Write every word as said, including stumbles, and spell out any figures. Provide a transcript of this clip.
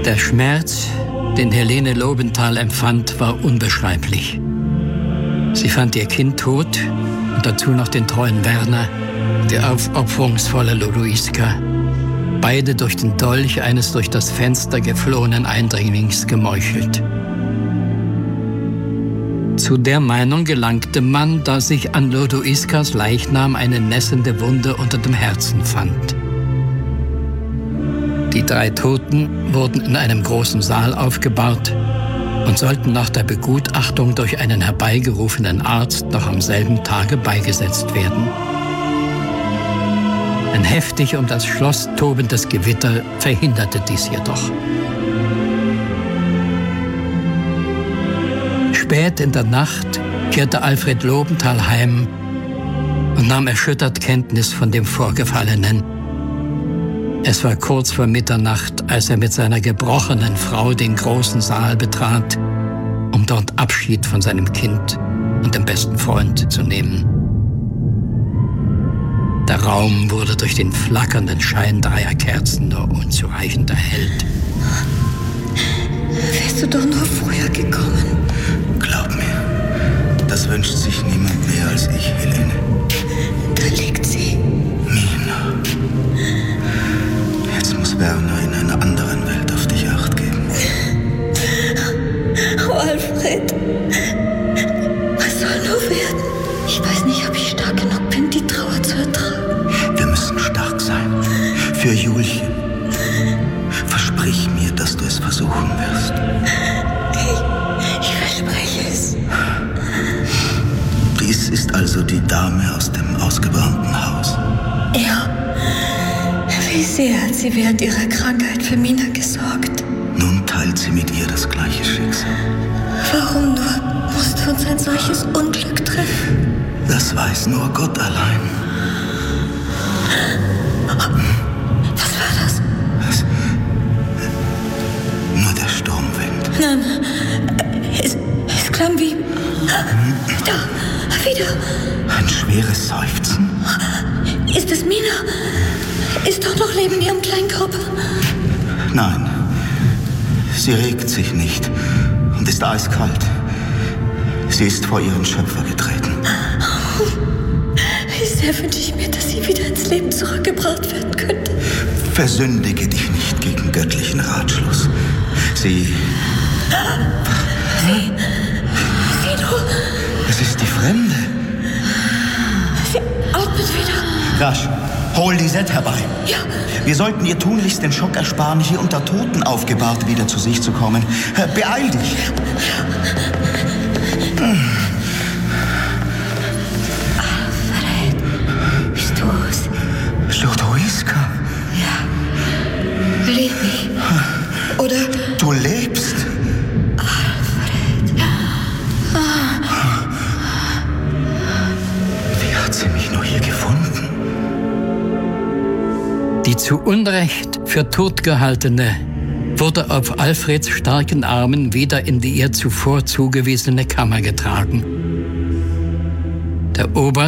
Der Schmerz, den Helene Lobenthal empfand, war unbeschreiblich. Sie fand ihr Kind tot und dazu noch den treuen Werner, die aufopferungsvolle Lodoiska, beide durch den Dolch eines durch das Fenster geflohenen Eindringlings gemeuchelt. Zu der Meinung gelangte man, da sich an Lodoiskas Leichnam eine nässende Wunde unter dem Herzen fand. Die drei Toten wurden in einem großen Saal aufgebahrt und sollten nach der Begutachtung durch einen herbeigerufenen Arzt noch am selben Tage beigesetzt werden. Ein heftig um das Schloss tobendes Gewitter verhinderte dies jedoch. Spät in der Nacht kehrte Alfred Lobenthal heim und nahm erschüttert Kenntnis von dem Vorgefallenen. Es war kurz vor Mitternacht, als er mit seiner gebrochenen Frau den großen Saal betrat, um dort Abschied von seinem Kind und dem besten Freund zu nehmen. Der Raum wurde durch den flackernden Schein dreier Kerzen nur unzureichend erhellt. Wärst du doch nur früher gekommen. Glaub mir, das wünscht sich niemand mehr als ich, Helene. Da liegt sie. Mina. Jetzt muss Werner in einer anderen Welt auf dich Acht geben. Oh, Alfred. Was soll nur werden? Ich weiß nicht, ob ich stark genug bin, die Trauer zu ertragen. Wir müssen stark sein. Für Julchen. Versprich mir, dass du es versuchen wirst. Ich, ich verspreche es. Dies ist also die Dame aus dem ausgebrannten Haus. Ja. Wie sehr hat sie während ihrer Krankheit für Mina gesorgt. Nun teilt sie mit ihr das gleiche Schicksal. Warum nur musste uns ein solches Unglück treffen? Das weiß nur Gott allein. Was war das? Was? Nur der Sturmwind. Nein, es, es klang wie... Da, wieder. Ein schweres Seufzen. Ist es Mina? Ist doch noch Leben in ihrem kleinen Körper? Nein, sie regt sich nicht und ist eiskalt. Sie ist vor ihren Schöpfer getreten. Wie sehr wünsche ich mir, dass sie wieder ins Leben zurückgebracht werden könnte. Versündige dich nicht gegen göttlichen Ratschluss. Sie... Sie... Sie nur... Es ist die Fremde. Sie atmet wieder. Rasch, hol Lisette herbei. Ja. Wir sollten ihr tunlichst den Schock ersparen, hier unter Toten aufgebahrt wieder zu sich zu kommen. Beeil dich. Alfred, bist du's? Lodoiska. Ja. Lebt mich. Oder... Du lebst. Alfred. Wie hat sie mich nur hier gefunden? Die zu Unrecht für tot gehaltene wurde auf Alfreds starken Armen wieder in die ihr zuvor zugewiesene Kammer getragen. Der Oberst